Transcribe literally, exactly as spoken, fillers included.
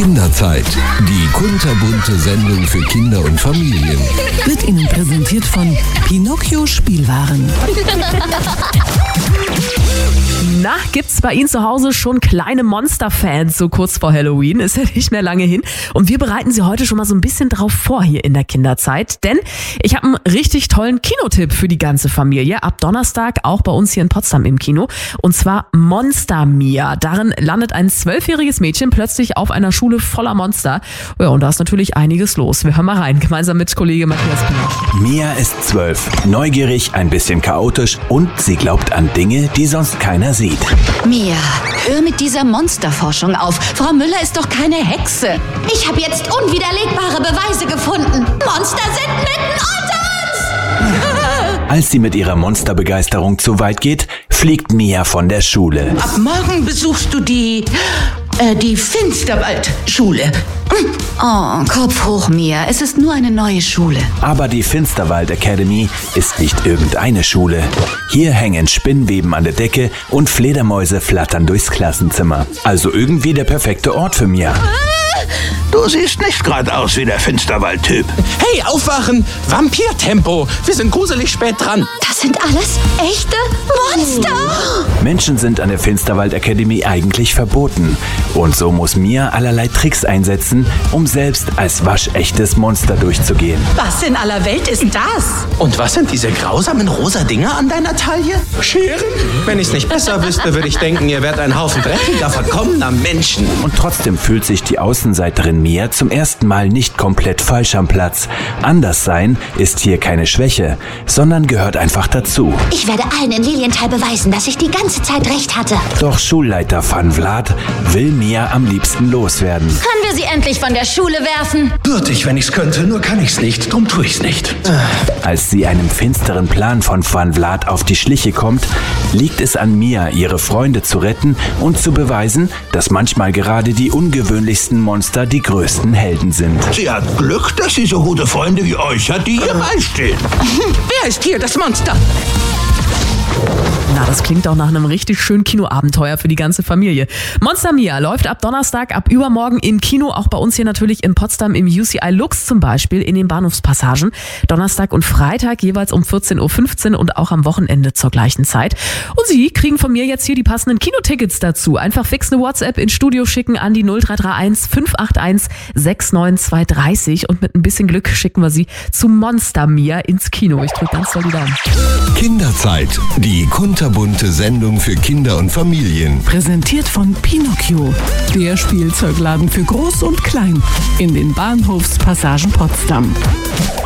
Kinderzeit, die kunterbunte Sendung für Kinder und Familien. Wird Ihnen präsentiert von Pinocchio Spielwaren. Na, gibt's bei Ihnen zu Hause schon kleine Monster-Fans so kurz vor Halloween? Ist ja nicht mehr lange hin. Und wir bereiten Sie heute schon mal so ein bisschen drauf vor hier in der Kinderzeit. Denn ich habe einen richtig tollen Kinotipp für die ganze Familie. Ab Donnerstag auch bei uns hier in Potsdam im Kino. Und zwar Monster Mia. Darin landet ein zwölfjähriges Mädchen plötzlich auf einer Schule voller Monster. Ja, und da ist natürlich einiges los. Wir hören mal rein, gemeinsam mit Kollege Matthias Piener. Mia ist zwölf, neugierig, ein bisschen chaotisch und sie glaubt an Dinge, die sonst keiner sieht. Mia, hör mit dieser Monsterforschung auf. Frau Müller ist doch keine Hexe. Ich habe jetzt unwiderlegbare Beweise gefunden. Monster sind mitten unter uns! Als sie mit ihrer Monsterbegeisterung zu weit geht, fliegt Mia von der Schule. Ab morgen besuchst du die, äh, die Finsterwaldschule. Oh, Kopf hoch, Mia. Es ist nur eine neue Schule. Aber die Finsterwald Academy ist nicht irgendeine Schule. Hier hängen Spinnweben an der Decke und Fledermäuse flattern durchs Klassenzimmer. Also irgendwie der perfekte Ort für Mia. Du siehst nicht gerade aus wie der Finsterwald-Typ. Hey, aufwachen! Vampirtempo! Wir sind gruselig spät dran. Das sind alles echte Monster! Menschen sind an der Finsterwald Academy eigentlich verboten. Und so muss Mia allerlei Tricks einsetzen, um selbst als waschechtes Monster durchzugehen. Was in aller Welt ist das? Und was sind diese grausamen rosa Dinger an deiner Taille? Scheren? Wenn ich's nicht besser wüsste, würde ich denken, ihr wärt ein Haufen dreckiger, verkommener Menschen. Und trotzdem fühlt sich die Außenseiterin Mia zum ersten Mal nicht komplett falsch am Platz. Anders sein ist hier keine Schwäche, sondern gehört einfach dazu. Ich werde allen in Lilienthal beweisen, dass ich die ganze Zeit recht hatte. Doch Schulleiter Van Vlad will Mia am liebsten loswerden. Können wir sie endlich von der Schule werfen? Würde ich, wenn ich's könnte, nur kann ich's nicht, drum tu ich's nicht. Als sie einem finsteren Plan von Van Vlad auf die Schliche kommt, liegt es an Mia, ihre Freunde zu retten und zu beweisen, dass manchmal gerade die ungewöhnlichsten Monster die größten Helden sind. Sie hat Glück, dass sie so gute Freunde wie euch hat, die ihr beistehen. Wer ist hier das Monster? Na, das klingt auch nach einem richtig schönen Kinoabenteuer für die ganze Familie. Monster Mia läuft ab Donnerstag, ab übermorgen im Kino, auch bei uns hier natürlich in Potsdam im U C I Lux zum Beispiel, in den Bahnhofspassagen. Donnerstag und Freitag jeweils um vierzehn Uhr fünfzehn und auch am Wochenende zur gleichen Zeit. Und Sie kriegen von mir jetzt hier die passenden Kinotickets dazu. Einfach fix eine WhatsApp ins Studio schicken an die null drei drei eins fünf acht eins sechs neun zwei drei null und mit ein bisschen Glück schicken wir Sie zu Monster Mia ins Kino. Ich drücke ganz doll die Daumen. Kinderzeit, die kunterbunte Sendung für Kinder und Familien. Präsentiert von Pinocchio, der Spielzeugladen für Groß und Klein in den Bahnhofspassagen Potsdam.